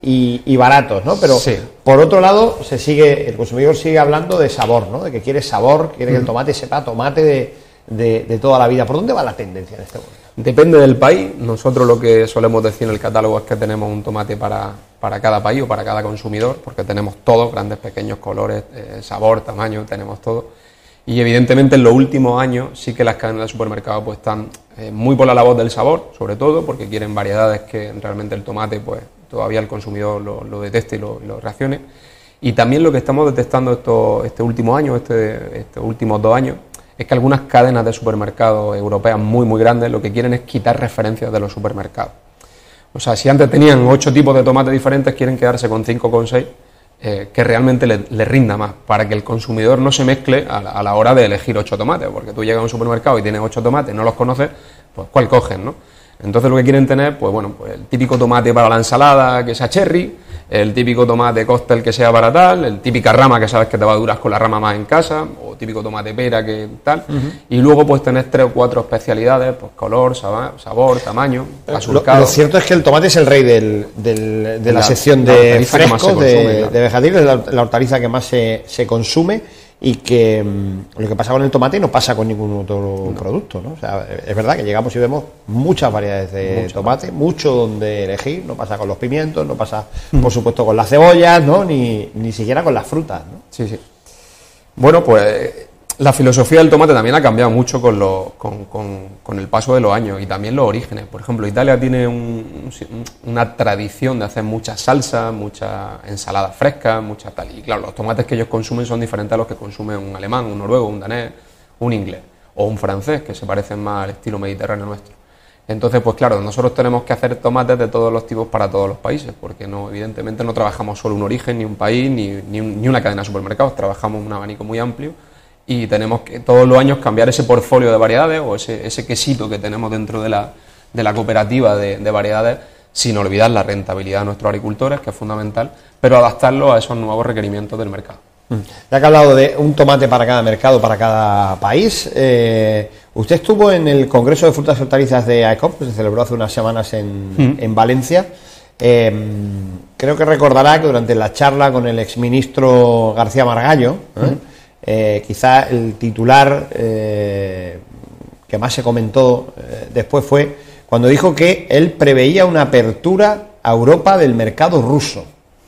y baratos, ¿no? Pero sí. Por otro lado, el consumidor sigue hablando de sabor, ¿no? De que quiere sabor, quiere que el tomate sepa tomate de toda la vida. ¿Por dónde va la tendencia en este momento? Depende del país. Nosotros lo que solemos decir en el catálogo es que tenemos un tomate para cada país o para cada consumidor, porque tenemos todos, grandes, pequeños, colores, sabor, tamaño, tenemos todo. Y evidentemente en los últimos años sí que las cadenas de supermercados pues están muy por la labor del sabor, sobre todo porque quieren variedades que realmente el tomate pues todavía el consumidor lo deteste y lo reaccione. Y también lo que estamos detectando este último año, estos últimos 2 años, es que algunas cadenas de supermercados europeas muy grandes lo que quieren es quitar referencias de los supermercados. O sea, si antes tenían 8 tipos de tomates diferentes, quieren quedarse con 5 con 6, que realmente le rinda más, para que el consumidor no se mezcle a la hora de elegir 8 tomates, porque tú llegas a un supermercado y tienes 8 tomates, no los conoces, pues ¿cuál coges, no? Entonces lo que quieren tener, pues bueno, pues el típico tomate para la ensalada que sea cherry, el típico tomate cóctel que sea para tal, el típica rama que sabes que te va a durar con la rama más en casa, o típico tomate pera que tal, y luego pues tenés 3 o 4 especialidades, pues color, sabor, tamaño, asurcado. Lo cierto es que el tomate es el rey de la sección de frescos, de vegetales, la hortaliza que más se consume, y que lo que pasa con el tomate no pasa con ningún otro producto, ¿no? O sea, es verdad que llegamos y vemos muchas variedades de tomate, mucho donde elegir, no pasa con los pimientos, no pasa, por supuesto, con las cebollas, ¿no? Ni siquiera con las frutas, ¿no? Sí, sí. Bueno, pues la filosofía del tomate también ha cambiado mucho con el paso de los años, y también los orígenes. Por ejemplo, Italia tiene una tradición de hacer muchas salsas, muchas ensaladas frescas, muchas tal. Y claro, los tomates que ellos consumen son diferentes a los que consume un alemán, un noruego, un danés, un inglés o un francés, que se parecen más al estilo mediterráneo nuestro. Entonces, pues claro, nosotros tenemos que hacer tomates de todos los tipos para todos los países, porque evidentemente no trabajamos solo un origen, ni un país, ni una cadena de supermercados, trabajamos un abanico muy amplio. Y tenemos que todos los años cambiar ese portfolio de variedades o ese quesito que tenemos dentro de la cooperativa de variedades, sin olvidar la rentabilidad de nuestros agricultores, que es fundamental, pero adaptarlo a esos nuevos requerimientos del mercado. Ya que ha hablado de un tomate para cada mercado, para cada país, usted estuvo en el Congreso de Frutas y Hortalizas de AECOM, que se celebró hace unas semanas en Valencia. Creo que recordará que durante la charla con el exministro García Margallo, quizá el titular que más se comentó después fue cuando dijo que él preveía una apertura a Europa del mercado ruso.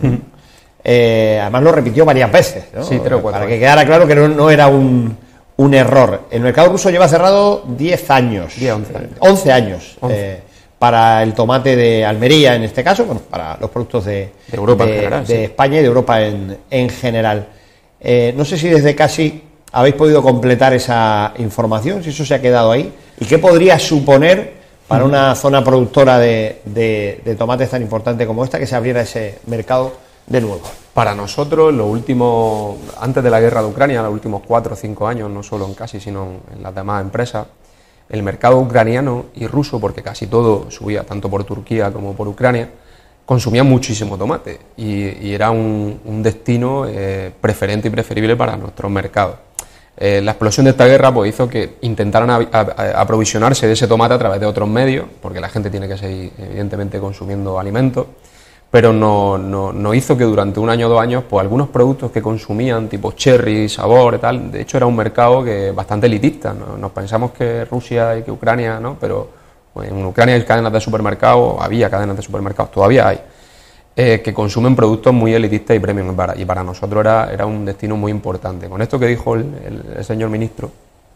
Además lo repitió varias veces, ¿no? Sí, 3 o 4 para que quedara claro que no era un error. El mercado ruso lleva cerrado 10 años. 11 años. 11. Para el tomate de Almería, en este caso, bueno, para los productos de Europa en general, de España y de Europa en general. No sé si desde Casi habéis podido completar esa información, si eso se ha quedado ahí, y qué podría suponer para una zona productora de tomates tan importante como esta, que se abriera ese mercado de nuevo. Para nosotros, antes de la guerra de Ucrania, los últimos 4 o 5 años, no solo en Casi, sino en las demás empresas, el mercado ucraniano y ruso, porque casi todo subía tanto por Turquía como por Ucrania, consumían muchísimo tomate y era un destino preferente y preferible para nuestros mercados. La explosión de esta guerra pues hizo que intentaran aprovisionarse de ese tomate a través de otros medios, porque la gente tiene que seguir evidentemente consumiendo alimentos, pero no hizo que durante 1 año o 2 años pues algunos productos que consumían, tipo cherry, sabor y tal, de hecho era un mercado que bastante elitista, ¿no? Nos pensamos que Rusia y que Ucrania, ¿no? Pero pues, en Ucrania hay cadenas de supermercados, había cadenas de supermercados, todavía hay, que consumen productos muy elitistas y premium, y para nosotros era un destino muy importante. Con esto que dijo el señor ministro,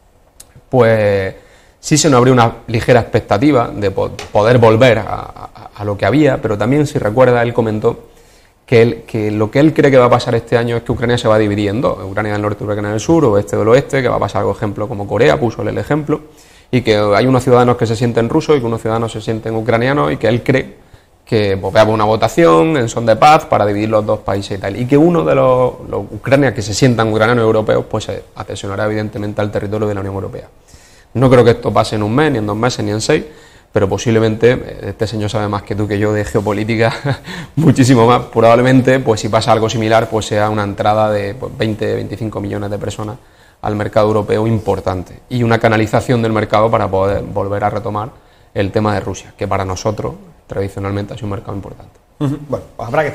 pues sí se nos abrió una ligera expectativa de poder volver a lo que había, pero también, si recuerda, él comentó que lo que él cree que va a pasar este año es que Ucrania se va a dividir en dos, Ucrania del norte y Ucrania del sur, oeste del oeste, que va a pasar algo ejemplo como Corea, puso el ejemplo, y que hay unos ciudadanos que se sienten rusos y que unos ciudadanos se sienten ucranianos, y que él cree que pues, va a haber una votación en son de paz para dividir los dos países y tal, y que uno de los ucranianos que se sientan ucranianos europeos pues se adhesionará evidentemente al territorio de la Unión Europea. No creo que esto pase en 1 mes, ni en 2 meses, ni en 6, pero posiblemente, este señor sabe más que tú que yo de geopolítica, muchísimo más, probablemente, pues si pasa algo similar, pues sea una entrada de 20-25 millones de personas al mercado europeo importante, y una canalización del mercado para poder volver a retomar el tema de Rusia, que para nosotros tradicionalmente ha sido un mercado importante. Bueno, pues habrá que